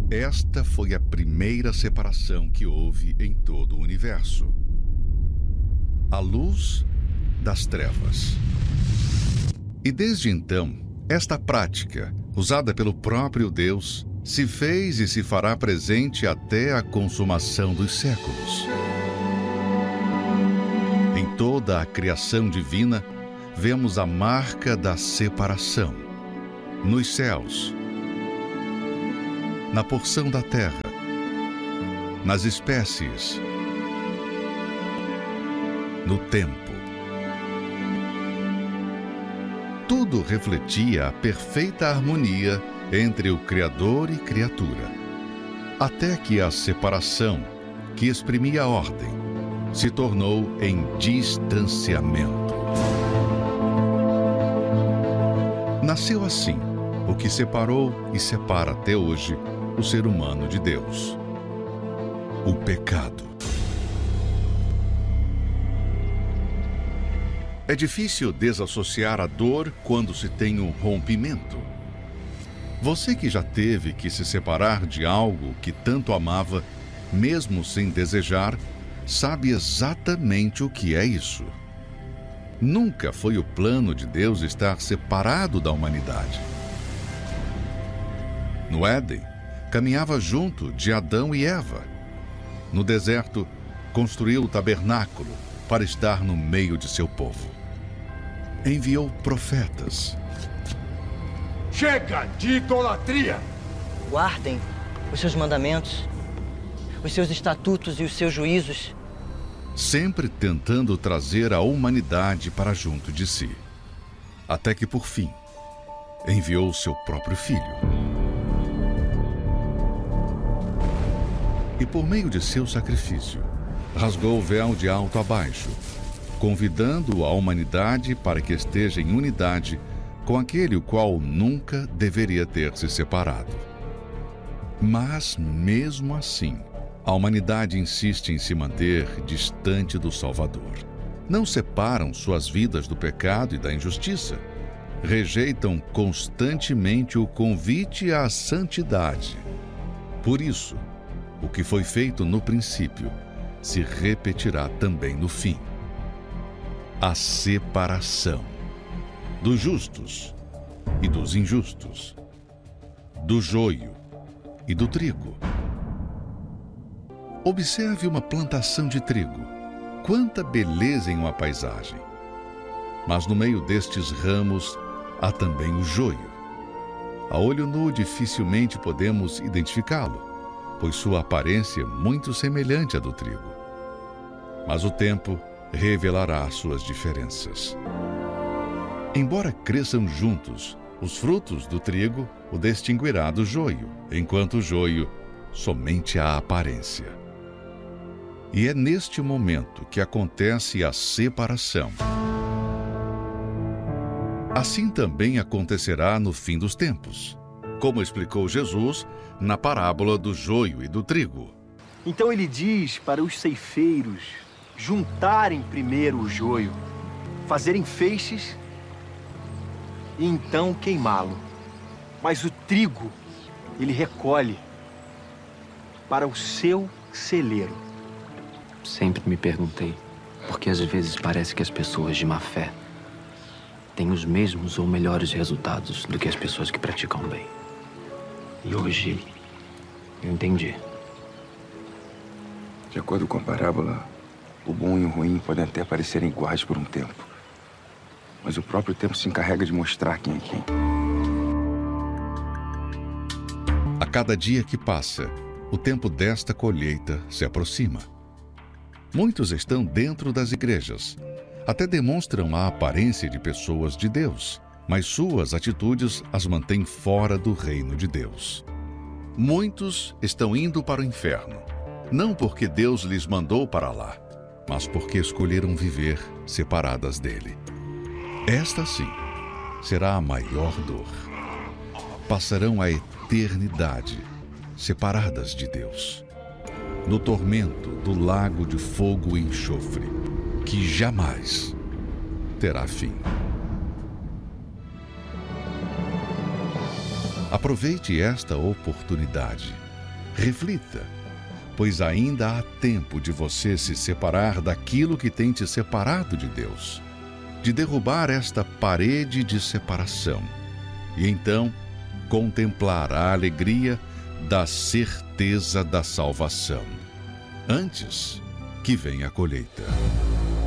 Esta foi a primeira separação que houve em todo o universo. A luz das trevas. E desde então, esta prática, usada pelo próprio Deus, se fez e se fará presente até a consumação dos séculos. Em toda a criação divina, vemos a marca da separação. Nos céus, na porção da terra, nas espécies, no tempo. Tudo refletia a perfeita harmonia entre o Criador e criatura, até que a separação, que exprimia a ordem, se tornou em distanciamento. Nasceu assim o que separou e separa até hoje o ser humano de Deus: o pecado. É difícil desassociar a dor quando se tem um rompimento. Você que já teve que se separar de algo que tanto amava, mesmo sem desejar, sabe exatamente o que é isso. Nunca foi o plano de Deus estar separado da humanidade. No Éden, caminhava junto de Adão e Eva. No deserto, construiu o tabernáculo para estar no meio de seu povo. Enviou profetas. Chega de idolatria! Guardem os seus mandamentos, os seus estatutos e os seus juízos. Sempre tentando trazer a humanidade para junto de si. Até que, por fim, enviou seu próprio filho. E por meio de seu sacrifício, rasgou o véu de alto a baixo, convidando a humanidade para que esteja em unidade com aquele o qual nunca deveria ter se separado. Mas, mesmo assim, a humanidade insiste em se manter distante do Salvador. Não separam suas vidas do pecado e da injustiça. Rejeitam constantemente o convite à santidade. Por isso, o que foi feito no princípio se repetirá também no fim. A separação dos justos e dos injustos, do joio e do trigo. Observe uma plantação de trigo. Quanta beleza em uma paisagem! Mas no meio destes ramos há também o joio. A olho nu dificilmente podemos identificá-lo, pois sua aparência é muito semelhante à do trigo. Mas o tempo revelará suas diferenças. Embora cresçam juntos, os frutos do trigo o distinguirá do joio, enquanto o joio somente a aparência. E é neste momento que acontece a separação. Assim também acontecerá no fim dos tempos, como explicou Jesus na parábola do joio e do trigo. Então ele diz para os ceifeiros juntarem primeiro o joio, fazerem feixes e então queimá-lo. Mas o trigo ele recolhe para o seu celeiro. Sempre me perguntei por que às vezes parece que as pessoas de má fé têm os mesmos ou melhores resultados do que as pessoas que praticam bem. E hoje eu entendi. De acordo com a parábola, o bom e o ruim podem até parecerem iguais por um tempo. Mas o próprio tempo se encarrega de mostrar quem é quem. A cada dia que passa, o tempo desta colheita se aproxima. Muitos estão dentro das igrejas, até demonstram a aparência de pessoas de Deus, mas suas atitudes as mantêm fora do reino de Deus. Muitos estão indo para o inferno, não porque Deus lhes mandou para lá, mas porque escolheram viver separadas dele. Esta, sim, será a maior dor. Passarão a eternidade separadas de Deus, no tormento do lago de fogo e enxofre, que jamais terá fim. Aproveite esta oportunidade Reflita, pois ainda há tempo de você se separar daquilo que tem te separado de Deus, de derrubar esta parede de separação e então contemplar a alegria da certeza da salvação, antes que venha a colheita.